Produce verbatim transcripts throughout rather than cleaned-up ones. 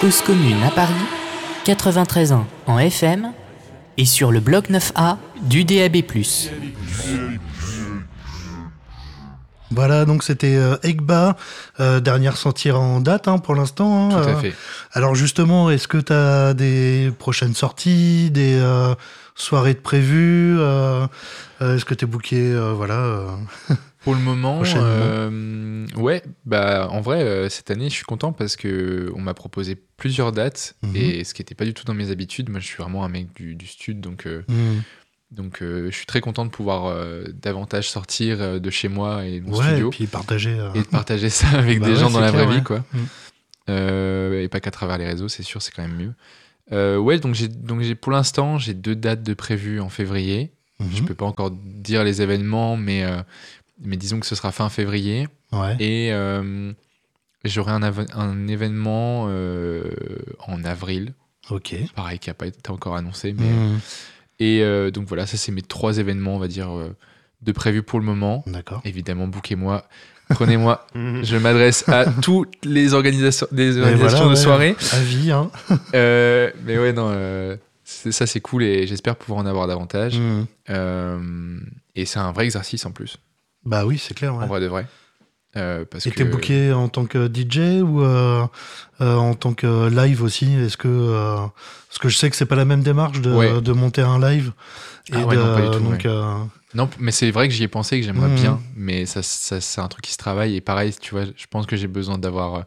Cause Commune à Paris, quatre-vingt-treize ans en F M et sur le bloc neuf A du D A B plus. Voilà, donc c'était euh, Egba, euh, dernière sortie en date hein, pour l'instant. Hein, Tout à euh, fait. Alors justement, est-ce que tu as des prochaines sorties, des euh, soirées de prévues euh, euh, Est-ce que tu es booké euh, voilà, euh... Pour le moment, euh, ouais, bah en vrai, euh, cette année, je suis content parce que on m'a proposé plusieurs dates mm-hmm. et ce qui n'était pas du tout dans mes habitudes. Moi, je suis vraiment un mec du, du stud, donc euh, mm. donc euh, je suis très content de pouvoir euh, davantage sortir euh, de chez moi et de mon ouais, studio et puis partager euh... et de partager ça avec bah des ouais, gens dans la clair, vraie ouais. vie, quoi. Mm. Euh, et pas qu'à travers les réseaux, c'est sûr, c'est quand même mieux. Euh, ouais, donc j'ai donc j'ai pour l'instant j'ai deux dates de prévues en février. Mm-hmm. Je peux pas encore dire les événements, mais euh, mais disons que ce sera fin février. Ouais. Et euh, j'aurai un, av- un événement euh, en avril. Ok. Pareil, qui n'a pas été encore annoncé. Mais... Mm. Et euh, donc voilà, ça c'est mes trois événements, on va dire, euh, de prévus pour le moment. D'accord. Évidemment, bookez-moi, prenez-moi. Je m'adresse à toutes les organisations, des organisations voilà, de ouais, soirée. À vie, hein. euh, mais ouais, non, euh, c'est, ça c'est cool et j'espère pouvoir en avoir davantage. Mm. Euh, et c'est un vrai exercice en plus. Bah oui, c'est clair. Ouais. En vrai de vrai. Euh, parce Et que... t'es booké en tant que D J ou euh, euh, en tant que live aussi? Est-ce que euh, parce que je sais que c'est pas la même démarche de, ouais. de monter un live. Et ah ouais, de, non, pas du tout. Donc, ouais. euh... Non, mais c'est vrai que j'y ai pensé, que j'aimerais mmh. bien, mais ça, ça, c'est un truc qui se travaille. Et pareil, tu vois, je pense que j'ai besoin d'avoir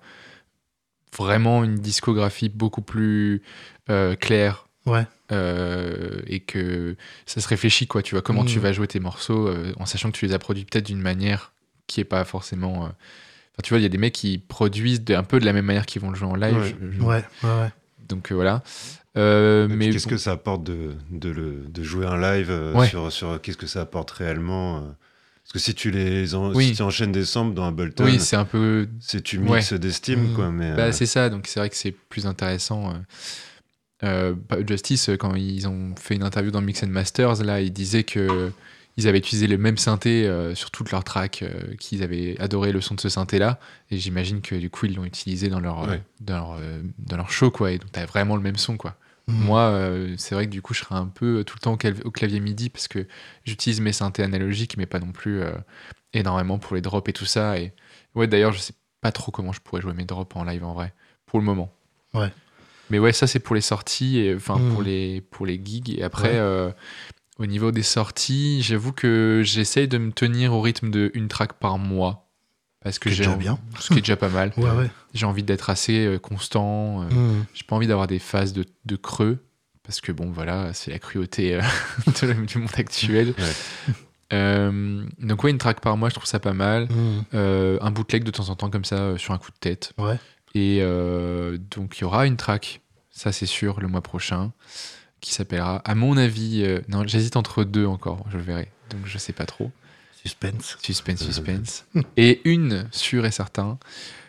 vraiment une discographie beaucoup plus euh, claire. Ouais. Euh, et que ça se réfléchit, quoi. Tu vois, comment mmh. tu vas jouer tes morceaux euh, en sachant que tu les as produits peut-être d'une manière qui est pas forcément. Euh... Enfin, tu vois, il y a des mecs qui produisent de, un peu de la même manière qu'ils vont le jouer en live. Ouais, je, je... ouais, ouais, ouais. Donc euh, voilà. Euh, mais mais qu'est-ce que ça apporte de, de, le, de jouer un live euh, ouais. sur, sur qu'est-ce que ça apporte réellement euh... Parce que si tu les en, oui. si tu enchaînes des samples dans Ableton, oui, c'est un peu. C'est tu mixes ouais. des steams, mmh. quoi. Mais bah, euh... c'est ça. Donc c'est vrai que c'est plus intéressant. Euh... Euh, Justice, quand ils ont fait une interview dans Mix and Masters, là, ils disaient que ils avaient utilisé le même synthé euh, sur toutes leurs tracks, euh, qu'ils avaient adoré le son de ce synthé-là, et j'imagine que du coup ils l'ont utilisé dans leur, ouais. euh, dans leur, euh, dans leur show, quoi. Et donc t'as vraiment le même son, quoi. Mmh. Moi, euh, c'est vrai que du coup je serais un peu tout le temps au, clav- au clavier MIDI parce que j'utilise mes synthés analogiques, mais pas non plus euh, énormément pour les drops et tout ça. Et ouais, d'ailleurs, je sais pas trop comment je pourrais jouer mes drops en live en vrai, pour le moment. Ouais. Mais ouais, ça c'est pour les sorties, et, enfin mmh. pour les pour les gigs. Et après, ouais. euh, au niveau des sorties, j'avoue que j'essaye de me tenir au rythme de une track par mois, parce que ce qui j'ai est déjà bien, ce qui est déjà pas mal. ouais, ouais. J'ai envie d'être assez euh, constant. Euh, mmh. J'ai pas envie d'avoir des phases de, de creux, parce que bon voilà, c'est la cruauté euh, de, du monde actuel. Ouais. Euh, donc ouais, une track par mois, je trouve ça pas mal. mmh. Euh, un bootleg de temps en temps comme ça, euh, sur un coup de tête. Ouais. Et euh, donc, il y aura une track, ça c'est sûr, le mois prochain, qui s'appellera, à mon avis, euh, non, j'hésite entre deux encore, je le verrai, donc je sais pas trop. Suspense. Suspense, suspense. Et une, sûr et certain,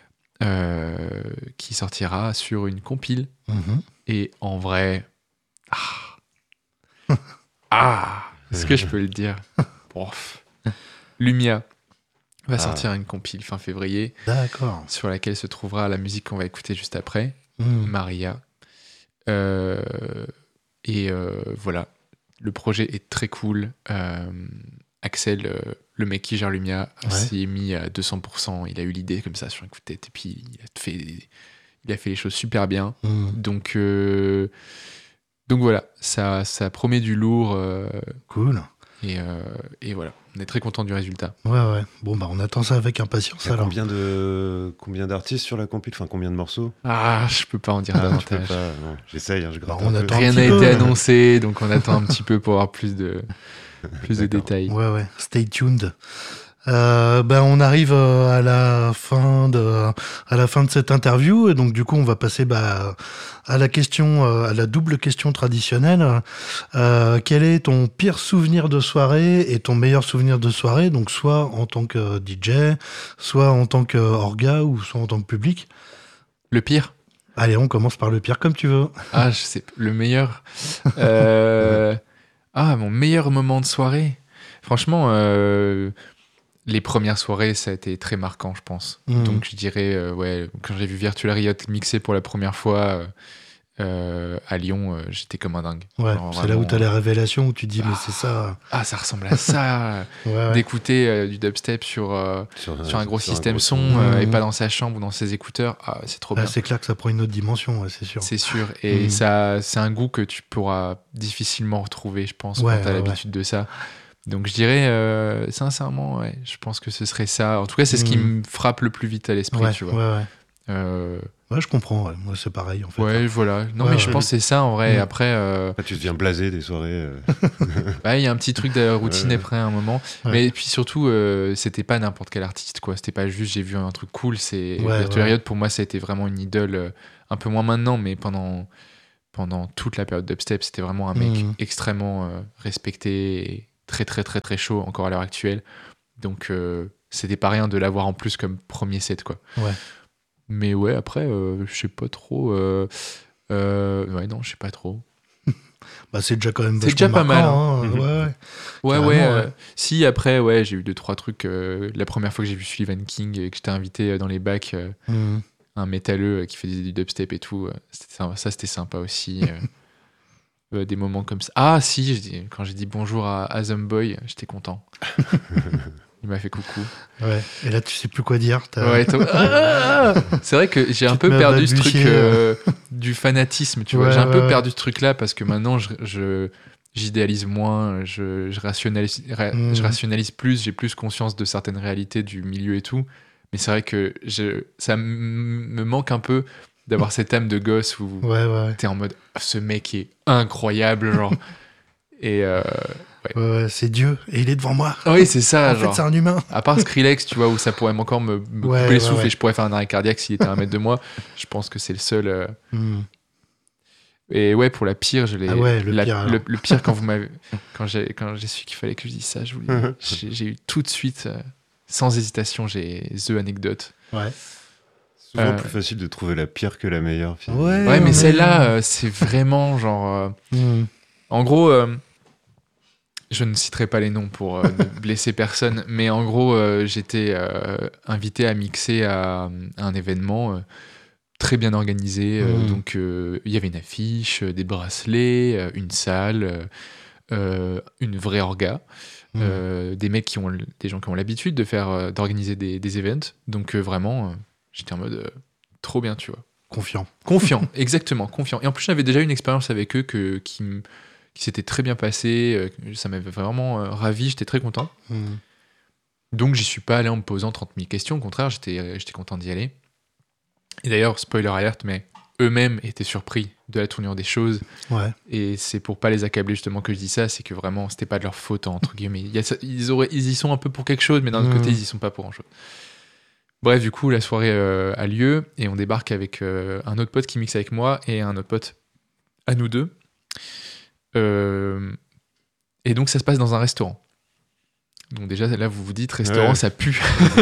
euh, qui sortira sur une compile. Mm-hmm. Et en vrai, ah, ah, est-ce que je peux le dire? Bref. Lumia va ah. sortir une compile fin février. D'accord. Sur laquelle se trouvera la musique qu'on va écouter juste après, mmh. Maria. Euh, et euh, voilà, le projet est très cool. Euh, Axel, euh, le mec qui gère Lumia, ouais. s'est mis à deux cents pour cent. Il a eu l'idée comme ça sur un coup de tête et puis il a fait, il a fait les choses super bien. Mmh. Donc, euh, donc voilà, ça, ça promet du lourd. Euh, cool. Et, euh, et voilà, on est très content du résultat. Ouais, ouais. Bon, bah, on attend ça avec impatience. Il y a alors. Combien, de... combien d'artistes sur la compil? Enfin, combien de morceaux? Ah, je peux pas en dire ah, davantage. Pas... Non, j'essaye, hein, je gratte. Bah, on attend Rien n'a été peu. annoncé, donc on attend un petit peu pour avoir plus de, plus de détails. Ouais, ouais. Stay tuned. Euh, ben on arrive à la fin de à la fin de cette interview et donc du coup on va passer bah, à la question à la double question traditionnelle. Euh, quel est ton pire souvenir de soirée et ton meilleur souvenir de soirée, donc soit en tant que D J, soit en tant que orga ou soit en tant que public? Le pire? Allez, on commence par le pire comme tu veux. Ah, je sais, le meilleur. Euh... ah, mon meilleur moment de soirée. Franchement. Euh... les premières soirées, ça a été très marquant, je pense. Mhm. Donc je dirais, euh, ouais, quand j'ai vu Virtual Riot mixer pour la première fois euh, euh, à Lyon, euh, j'étais comme un dingue. Ouais, Genre, c'est là où vraiment, t'as les révélations où tu dis, mais Ah. c'est ça. Ah, ça ressemble à ça. Ouais, ouais. D'écouter euh, du dubstep sur, euh, Sur, sur un gros système gros son son. euh, Mhm. et pas dans sa chambre ou dans ses écouteurs. Ah, c'est trop Ah, bien. c'est clair que ça prend une autre dimension, ouais, c'est sûr. C'est sûr. Et Mhm. ça, c'est un goût que tu pourras difficilement retrouver, je pense, Ouais, quand tu as ouais, l'habitude de ça. Donc je dirais, euh, sincèrement, ouais, je pense que ce serait ça. En tout cas, c'est ce qui Mhm. me frappe le plus vite à l'esprit, Ouais, tu vois. ouais, ouais. Euh, Ouais, je comprends. Ouais. Moi, c'est pareil, en fait. ouais, voilà. Non, Ouais, mais ouais. je pense que c'est ça, en vrai. Mhm. Après, euh, Après, tu deviens blasé des soirées. euh. bah, il y a un petit truc de routine Ouais. après un moment. Ouais. Mais puis surtout, euh, c'était pas n'importe quel artiste, quoi. C'était pas juste j'ai vu un truc cool. C'est Ouais, Virtual ouais. Riot, pour moi, ça a été vraiment une idole. euh, un peu moins maintenant, mais pendant, pendant toute la période dubstep, c'était vraiment un mec Mhm. extrêmement euh, respecté et très, très, très, très chaud encore à l'heure actuelle. Donc, euh, c'était pas rien de l'avoir en plus comme premier set, quoi. Ouais. Mais ouais, après, euh, je sais pas trop. euh, euh, ouais, non, je sais pas trop. Bah, c'est déjà quand même C'est déjà vachement pas mal, marquant, hein. Mhm. Ouais, ouais. Ouais, Carrément, ouais. euh, ouais. Si, après, ouais, j'ai eu deux, trois trucs. euh, la première fois que j'ai vu Sullivan King et que j'étais invité euh, dans les bacs, euh, Mhm. un métalleux euh, qui faisait du dubstep et tout, euh, c'était ça, ça, c'était sympa aussi. euh, euh, des moments comme ça. Ah, si, j'ai dit- quand j'ai dit bonjour à, à Zomboy, j'étais content. Il m'a fait coucou. Ouais. Et là, tu sais plus quoi dire. t'as- Ouais, toi- Ah c'est vrai que j'ai un Tu te peu mets à perdu ce truc balbutier, euh, du fanatisme, tu vois. Ouais, J'ai un ouais, peu ouais. perdu ce truc-là parce que maintenant, je, je- j'idéalise moins, je, je, rationalise, ra- Mhm. je rationalise plus, j'ai plus conscience de certaines réalités du milieu et tout. Mais c'est vrai que je, ça m- me manque un peu d'avoir cette âme de gosse où Ouais, ouais. t'es en mode ah, ce mec est incroyable, genre. Et euh, Ouais, ouais, c'est Dieu. Et il est devant moi. oui, c'est ça, En fait, genre. c'est un humain. À part Skrillex, tu vois, où ça pourrait encore me, me Ouais, couper ouais, le souffle ouais. et je pourrais faire un arrêt cardiaque s'il était à un mètre de moi. Je pense que c'est le seul. euh. Mhm. Et ouais, pour la pire, je l'ai. Ah ouais, le la- pire, alors. le, le pire quand vous m'avez, quand j'ai, quand j'ai su qu'il fallait que je dise ça, je vous le dis, j'ai, j'ai eu tout de suite, euh, sans hésitation, j'ai the anecdote. Ouais. Souvent Euh, plus facile de trouver la pire que la meilleure. finalement. Ouais. Ouais, mais ouais. celle-là, euh, c'est vraiment genre. euh, Mhm. En gros, euh, je ne citerai pas les noms pour euh, ne blesser personne, mais en gros, euh, j'étais euh, invité à mixer à, à un événement euh, très bien organisé. euh, Mhm. donc, euh, il y avait une affiche, euh, des bracelets, euh, une salle, euh, euh, une vraie orga, Mhm. euh, des mecs qui ont l- des gens qui ont l'habitude de faire, euh, d'organiser des, des events. Donc, euh, vraiment, euh, j'étais en mode euh, trop bien, tu vois. Confiant. Confiant, exactement, confiant. Et en plus, j'avais déjà eu une expérience avec eux que, qui, m- qui s'était très bien passée. euh, Ça m'avait vraiment euh, ravi, j'étais très content. Mhm. Donc, j'y suis pas allé en me posant trente mille questions. Au contraire, j'étais euh, j'étais content d'y aller. Et d'ailleurs, spoiler alert, mais eux-mêmes étaient surpris de la tournure des choses. Ouais. Et c'est pour pas les accabler justement que je dis ça, c'est que vraiment, c'était pas de leur faute, entre guillemets. Il y a ça- ils, auraient, ils y sont un peu pour quelque chose, mais d'un autre Mhm. côté, ils y sont pas pour grand-chose. Bref, du coup, la soirée euh, a lieu et on débarque avec euh, un autre pote qui mixe avec moi et un autre pote à nous deux. Euh, et donc, ça se passe dans un restaurant. Donc déjà, là, vous vous dites, restaurant, Ouais. ça pue.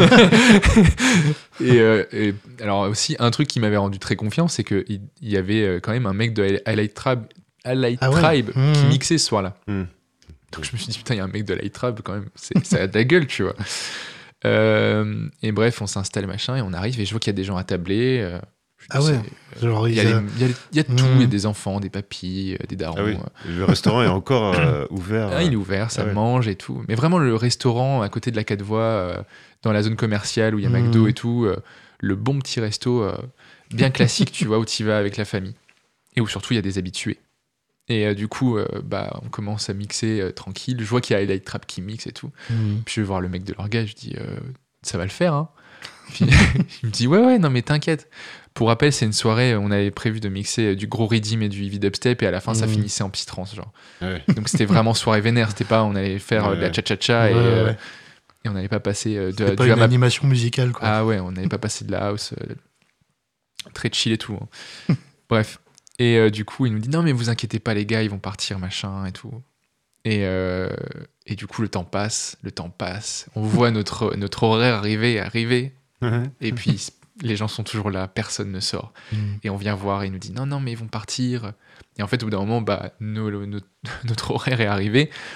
et, euh, et alors aussi, un truc qui m'avait rendu très confiant, c'est qu'il il y avait euh, quand même un mec de Highlight Tribe, Highlight Ah ouais. Tribe Mhm. qui mixait ce soir-là. Hmm. Donc je me suis dit, putain, il y a un mec de Highlight Tribe quand même, c'est, ça a de la gueule, tu vois. Euh, et bref, on s'installe, machin, et on arrive, et je vois qu'il y a des gens attablés. euh, je Ah dis, ouais. c'est- Genre, Il y, a ils, les- euh, il y a, il y a tout, Mhm. il y a des enfants, des papis, euh, des darons. Ah oui. euh. Le restaurant est encore euh, ouvert. Ah, il est ouvert, ça Ah ouais. mange et tout. Mais vraiment, le restaurant à côté de la quatre voies, euh, dans la zone commerciale où il y a Mhm. McDo et tout, euh, le bon petit resto euh, bien classique, tu vois, où tu vas avec la famille. Et où surtout il y a des habitués. Et euh, du coup, euh, bah, on commence à mixer euh, tranquille. Je vois qu'il y a Highlight Trap qui mixe et tout. Mhm. Puis je vais voir le mec de l'orga, je dis euh, ça va le faire, hein. Puis il me dit ouais, ouais, non, mais t'inquiète. Pour rappel, c'est une soirée, on avait prévu de mixer euh, du gros redeem et du heavy dubstep, et à la fin, ça Mhm. finissait en psytrance, genre. Ouais. Donc c'était vraiment soirée vénère, c'était pas on allait faire euh, de la Ouais. cha-cha-cha et, Ouais, euh, ouais. et on n'allait pas passer euh, de, C'est pas du une hama- animation musicale, quoi. Ah ouais, on n'allait pas passer de la house euh, très chill et tout, hein. Bref. Et euh, du coup, il nous dit non, mais vous inquiétez pas, les gars, ils vont partir, machin et tout. Et, euh, et du coup, le temps passe, le temps passe. On voit notre, notre horaire arriver, arriver. Et puis, les gens sont toujours là, personne ne sort. Mhm. Et on vient voir, et il nous dit non, non, mais ils vont partir. Et en fait, au bout d'un moment, bah, nos- nos- notre horaire est arrivé.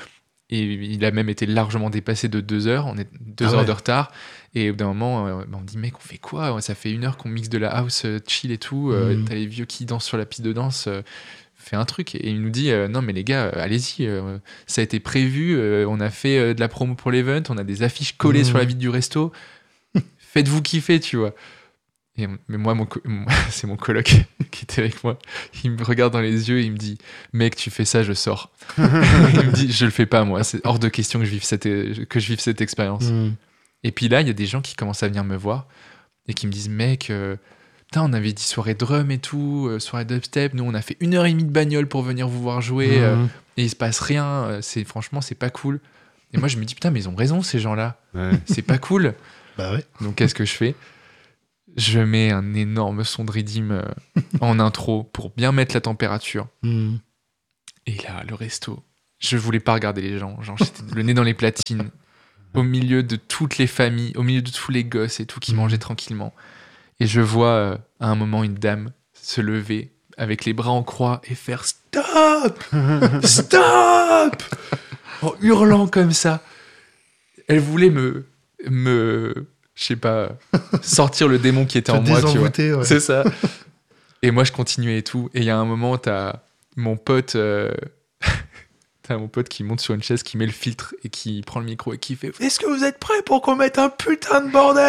Et il a même été largement dépassé de deux heures. On est deux Ah heures ouais. de retard. Et au bout d'un moment, euh, bah, on dit, mec, on fait quoi? Ça fait une heure qu'on mixe de la house euh, chill et tout. Euh, Mhm. T'as les vieux qui dansent sur la piste de danse. Euh, fais un truc. Et il nous dit, euh, non, mais les gars, euh, allez-y. Euh, ça a été prévu. Euh, on a fait euh, de la promo pour l'event. On a des affiches collées Mhm. sur la vitre du resto. Faites-vous kiffer, tu vois. Et, mais moi, mon co- mon- c'est mon coloc qui était avec moi. Il me regarde dans les yeux et il me dit, mec, tu fais ça, je sors. Il me dit, je le fais pas, moi. C'est hors de question que je vive cette, que je vive cette expérience. Mhm. Et puis là, il y a des gens qui commencent à venir me voir et qui me disent, mec, euh, putain, on avait dit soirée drum et tout, euh, soirée dubstep. Nous, on a fait une heure et demie de bagnole pour venir vous voir jouer euh, Mhm. et il se passe rien. Euh, C'est, franchement, c'est pas cool. Et moi, je me dis, putain, mais ils ont raison, ces gens-là. Ouais. C'est pas cool. Bah ouais. Donc, qu'est-ce que je fais? Je mets un énorme son de Redeem euh, en intro pour bien mettre la température. Mhm. Et là, le resto, je voulais pas regarder les gens. Genre, j'étais le nez dans les platines, au milieu de toutes les familles, au milieu de tous les gosses et tout qui Mhm. mangeaient tranquillement. Et je vois euh, à un moment une dame se lever avec les bras en croix et faire stop, stop, en hurlant comme ça. Elle voulait me, me, je sais pas, sortir le démon qui était Te en moi, tu vois. désenvoûter, ouais. C'est ça. Et moi, je continuais et tout. Et il y a un moment, t'as mon pote, euh, t'as mon pote qui monte sur une chaise, qui met le filtre et qui prend le micro et qui fait « Est-ce que vous êtes prêts pour qu'on mette un putain de bordel ?»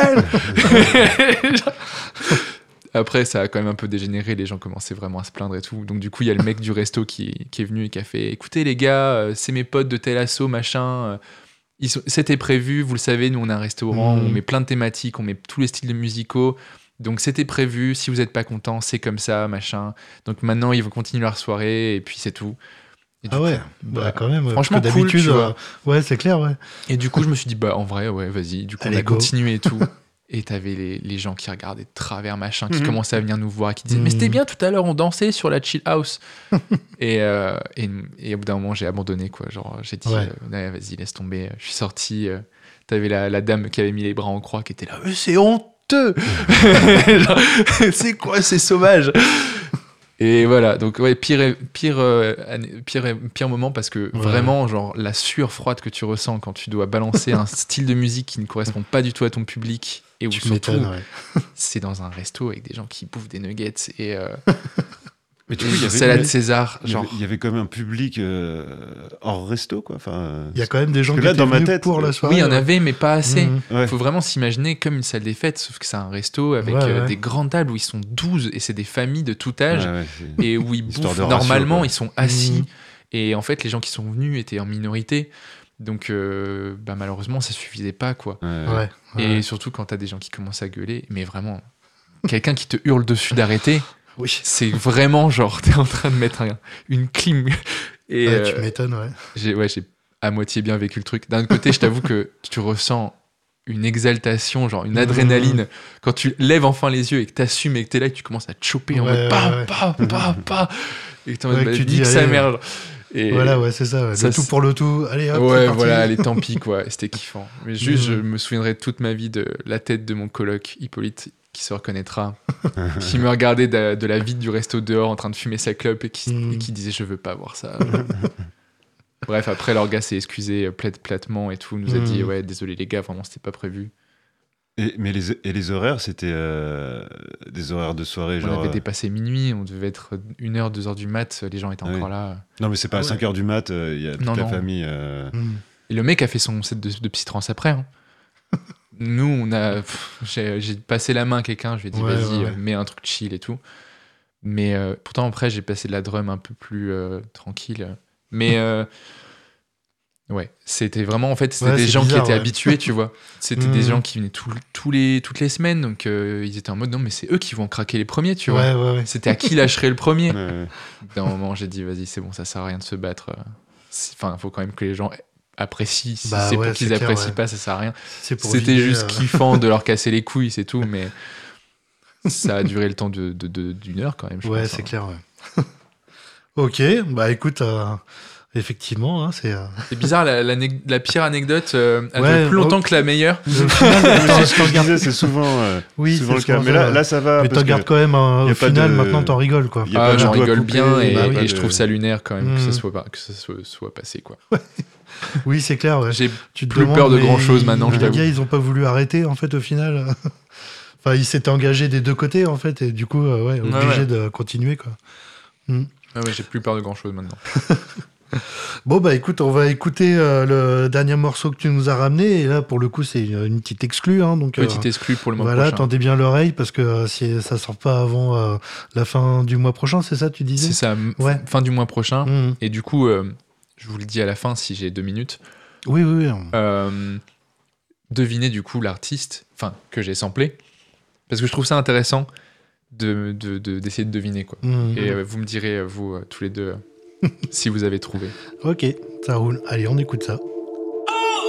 Après, ça a quand même un peu dégénéré. Les gens commençaient vraiment à se plaindre et tout. Donc, du coup, il y a le mec du resto qui, qui est venu et qui a fait « Écoutez, les gars, euh, c'est mes potes de tel asso, machin. euh, ils sont- C'était prévu. Vous le savez, nous, on a un restaurant. Mhm. On met plein de thématiques. On met tous les styles de musicaux. Donc, c'était prévu. Si vous n'êtes pas content, c'est comme ça, machin. Donc, maintenant, ils vont continuer leur soirée. Et puis, c'est tout. » Et du Ah coup, ouais, bah, bah, quand même. ouais, franchement, parce que cool, d'habitude, tu vois. euh, ouais, c'est clair, ouais. Et du coup, je me suis dit, bah, en vrai, ouais, vas-y. Du coup, Allez, on a go. continué et tout. Et t'avais les, les gens qui regardaient de travers, machin, qui Mhm. commençaient à venir nous voir, qui disaient, Mhm. mais c'était bien tout à l'heure, on dansait sur la chill house. et, euh, et, et au bout d'un moment, j'ai abandonné, quoi. Genre, j'ai dit, Ouais. euh, ouais, vas-y, laisse tomber. Je suis sorti. euh, T'avais la, la dame qui avait mis les bras en croix, qui était là, Euh, c'est honteux. Genre, c'est quoi, c'est sauvage. Et voilà, donc ouais, pire, pire, euh, année- pire, pire moment parce que Ouais. vraiment, genre, la sueur froide que tu ressens quand tu dois balancer un style de musique qui ne correspond pas du tout à ton public et où Tu surtout, m'étonnes, ouais. c'est dans un resto avec des gens qui bouffent des nuggets et, euh, Mais du et coup, il y des avait- salades mais- César, il y genre. avait- il y avait quand même un public euh, hors resto, quoi. Enfin, Il y a quand même des gens Parce qui que là, étaient dans ma venus tête, pour euh, la soirée. Oui, il y en ouais. avait, mais pas assez. Mhm. ouais. Faut vraiment s'imaginer comme une salle des fêtes, sauf que c'est un resto avec Ouais, euh, ouais. des grandes tables où ils sont douze et c'est des familles de tout âge. Ouais, ouais, c'est- Et où ils Histoire bouffent de ratio, normalement, quoi. ils sont assis. Mhm. Et en fait, les gens qui sont venus étaient en minorité. Donc, euh, bah, malheureusement, ça suffisait pas, quoi. ouais. Ouais. Et ouais. surtout quand t'as des gens qui commencent à gueuler, mais vraiment, quelqu'un qui te hurle dessus d'arrêter, Oui. c'est vraiment genre, t'es en train de mettre un- une clim. Et Ouais, euh, tu m'étonnes, ouais. j'ai ouais, j'ai à moitié bien vécu le truc. D'un autre côté, je t'avoue que tu ressens une exaltation, genre une Mhm. adrénaline, quand tu lèves enfin les yeux et que t'assumes et que t'es là et que tu commences à te choper en Ouais, mode ouais, pas, ouais. pas, pas, pas. Et que t'es en mode, Ouais, que bah, tu dis, nique sa allez, mère. genre. Et Voilà, ouais, c'est ça. Ouais. ça, Le tout c'est- pour le tout. Allez, hop, c'est ouais, parti. voilà, allez, tant pis, quoi. C'était kiffant. Mais juste, je Mhm. me souviendrai toute ma vie de la tête de mon coloc, Hippolyte, qui se reconnaîtra, qui me regardait de, de la vitre du resto dehors en train de fumer sa clope et qui, Mhm. et qui disait, je veux pas voir ça. Bref, après, leur gars s'est excusé euh, plate- platement et tout, nous a Mhm. dit, ouais, désolé les gars, vraiment, c'était pas prévu. Et, mais les, et les horaires, c'était euh, des horaires de soirée, On genre. avait euh, dépassé minuit, on devait être une heure, deux heures du mat, les gens étaient Ah encore oui. là. Non, mais c'est pas Ah à ouais. cinq heures du mat, euh, il y a toute Non, la non. famille. euh, Mhm. Et le mec a fait son set de, de psytrance après. hein. Nous, on a. pff, J'ai j'ai passé la main à quelqu'un, je lui ai dit, Ouais, vas-y, ouais, euh, ouais. mets un truc chill et tout. Mais euh, pourtant, après, j'ai passé de la drum un peu plus euh, tranquille. Mais. euh, ouais, c'était vraiment. En fait, c'était Ouais, des c'est gens bizarre, qui étaient ouais. habitués, tu vois. C'était des Mhm. gens qui venaient tout- tous les, toutes les semaines. Donc, euh, ils étaient en mode, non, mais c'est eux qui vont craquer les premiers, tu vois. Ouais, ouais, ouais. C'était à qui lâcherait le premier. ouais, ouais. D'un moment, j'ai dit, vas-y, c'est bon, ça sert à rien de se battre. C'est- Enfin, il faut quand même que les gens apprécient. Si Bah c'est ouais, pour qu'ils c'est clair, apprécient ouais. pas, ça sert à rien. C'est pour C'était vider, juste euh, kiffant de leur casser les couilles, c'est tout, mais ça a duré le temps de, de- de- d'une heure quand même, je Ouais, pense, c'est hein. clair, ouais. Ok, bah écoute, euh, effectivement, hein, c'est. euh, C'est bizarre, la, la, la pire anecdote, euh, elle Ouais, dure plus longtemps oh. que la meilleure. Le final, attends, C'est je ce te que je regarde. disais, c'est souvent, euh, Oui, souvent c'est le cas. souvent Mais ça, là, ouais. là, ça va. Mais parce t'en gardes que quand même, euh, y a au pas final, de- maintenant t'en rigoles, quoi. y a Ah, pas de j'en doigt rigole coupé, bien et, y a Bah et oui. pas je de- trouve ça lunaire quand même que Mm. ça soit, pas- que ça soit, soit passé, quoi. Oui, c'est clair. Ouais. J'ai Tu te plus demandes, peur de mais grand-chose maintenant, je Les t'avoue. gars, ils ont pas voulu arrêter, en fait, au final. Enfin, ils s'étaient engagés des deux côtés, en fait, et du coup, euh, ouais, Ouais, obligés ouais. de continuer, quoi. Mm. Ah ouais, j'ai plus peur de grand-chose maintenant. Bon, bah écoute, on va écouter euh, le dernier morceau que tu nous as ramené, et là, pour le coup, c'est une, une petite exclue, hein, donc... euh, Petite exclue pour le mois Voilà, prochain. tendez bien l'oreille, parce que euh, si ça sort pas avant euh, la fin du mois prochain, c'est ça, tu disais? C'est ça, m- Ouais. fin du mois prochain. Mm. Et du coup, euh, je vous le dis à la fin si j'ai deux minutes. Oui, oui, oui. Euh, devinez du coup l'artiste, enfin, que j'ai samplé. Parce que je trouve ça intéressant de, de, de- d'essayer de deviner, quoi. Mm. Et euh, vous me direz, euh, vous, euh, tous les deux, euh, si vous avez trouvé. Ok, ça roule. Allez, on écoute ça.